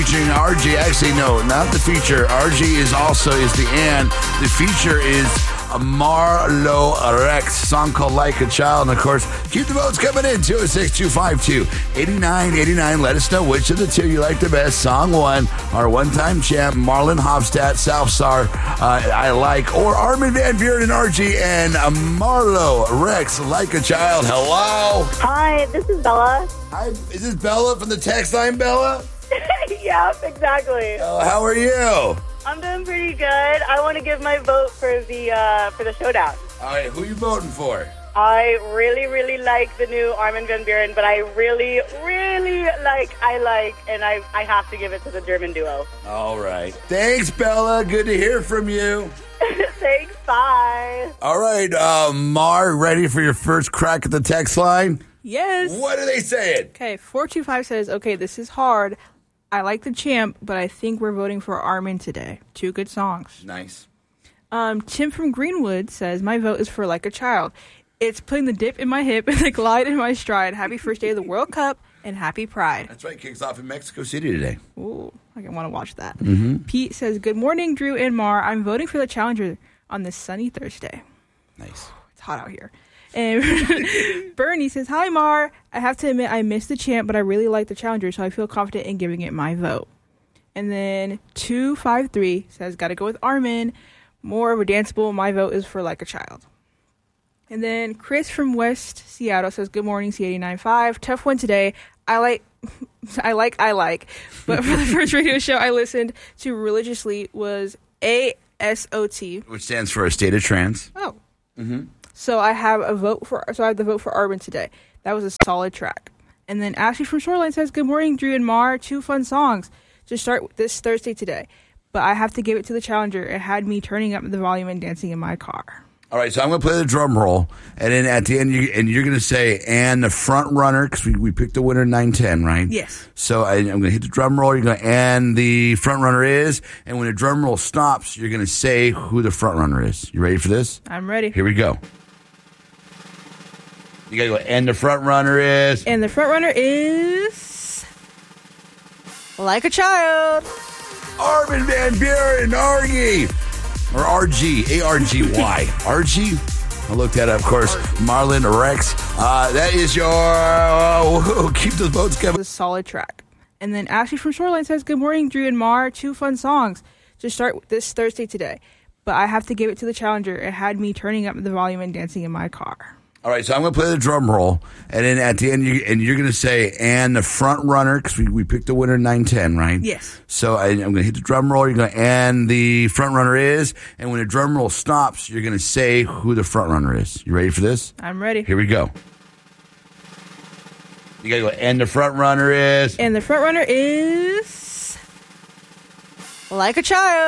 Featuring RG. Actually, no, not the feature. RG is the and. The feature is a Marlo Rex song called Like a Child. And of course, keep the votes coming in. 206-252-8989. Let us know which of the two you like the best. Song one, our one-time champ, Marlon Hofstadt, Southstar, I Like, or Armin van Buuren and RG and Marlo Rex, Like a Child. Hello. Hi, this is Bella. Hi, is this Bella from the text line, Bella? Yeah, exactly. How are you? I'm doing pretty good. I want to give my vote for the showdown. All right, who are you voting for? I really, really like the new Armin van Buuren, but I really, really like I Like, and I have to give it to the German duo. All right. Thanks, Bella. Good to hear from you. Thanks, bye. All right, Mar, ready for your first crack at the text line? Yes. What are they saying? Okay, 425 says, okay, this is hard. I like the champ, but I think we're voting for Armin today. Two good songs. Nice. Tim from Greenwood says, my vote is for Like a Child. It's putting the dip in my hip and the glide in my stride. Happy first day of the World Cup and happy Pride. That's right. Kicks off in Mexico City today. Ooh, I want to watch that. Mm-hmm. Pete says, good morning, Drew and Mar. I'm voting for the Challenger on this sunny Thursday. Nice. It's hot out here. And Bernie says, hi, Mar. I have to admit I missed the champ, but I really like the Challenger, so I feel confident in giving it my vote. And then 253 says, got to go with Armin. More of a danceable. My vote is for Like a Child. And then Chris from West Seattle says, good morning, C89.5. Tough one today. I like. But for the first radio show I listened to religiously was ASOT. Which stands for A State of Trance. Oh. Mm-hmm. So I have the vote for Armin today. That was a solid track. And then Ashley from Shoreline says, good morning, Drew and Mar. Two fun songs to start this Thursday today. But I have to give it to the Challenger. It had me turning up the volume and dancing in my car. All right, so I'm going to play the drum roll. And then at the end, you're going to say, and the front runner, because we picked the winner 9-10, right? Yes. So I'm going to hit the drum roll. You're going to, and the front runner is. And when the drum roll stops, you're going to say who the front runner is. You ready for this? I'm ready. Here we go. You got to go, and the front runner is. And the front runner is Like a Child. Armin van Buuren, Argy. Or RG, A-R-G-Y. RG? I looked that up, of course. Marlon Rex. That is your... keep those votes coming. It was a solid track. And then Ashley from Shoreline says, good morning, Drew and Mar. Two fun songs to start this Thursday today. But I have to give it to the Challenger. It had me turning up the volume and dancing in my car. All right, so I'm going to play the drum roll, and then at the end, you're going to say, and the front runner, because we picked the winner 9-10, right? Yes. So I'm going to hit the drum roll, you're going to, and the front runner is, and when the drum roll stops, you're going to say who the front runner is. You ready for this? I'm ready. Here we go. You got to go, and the front runner is. And the front runner is Like a Child.